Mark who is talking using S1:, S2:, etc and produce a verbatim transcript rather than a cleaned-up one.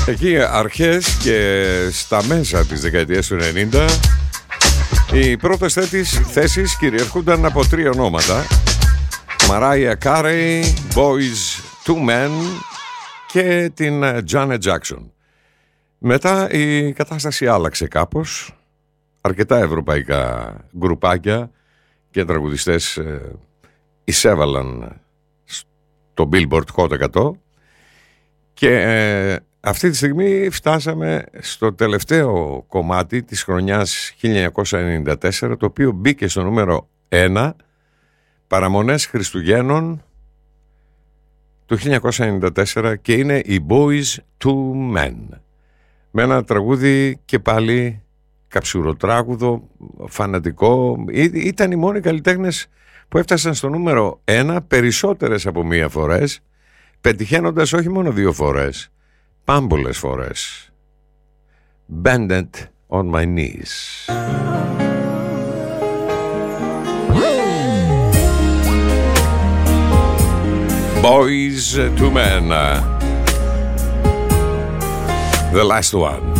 S1: Εκεί αρχές και στα μέσα της δεκαετίας του ενενήντα οι πρώτες θέσεις κυριαρχούνταν από τρία ονόματα: Mariah Carey, Boyz two Men και την Janet Jackson. Μετά η κατάσταση άλλαξε κάπως. Αρκετά ευρωπαϊκά γκρουπάκια και τραγουδιστές ε, εισέβαλαν στο Billboard Hot εκατό και ε, αυτή τη στιγμή φτάσαμε στο τελευταίο κομμάτι της χρονιάς χίλια εννιακόσια ενενήντα τέσσερα, το οποίο μπήκε στο νούμερο ένα, παραμονές Χριστουγέννων του χίλια εννιακόσια ενενήντα τέσσερα, και είναι οι Boyz two Men, με ένα τραγούδι και πάλι καψουροτράγουδο, φανατικό. Ή, ήταν οι μόνοι καλλιτέχνες που έφτασαν στο νούμερο ένα περισσότερες από μία φορές, πετυχαίνοντας όχι μόνο δύο φορές, πάμπολες φορές. Bend on my knees. Boyz two Men, the last one.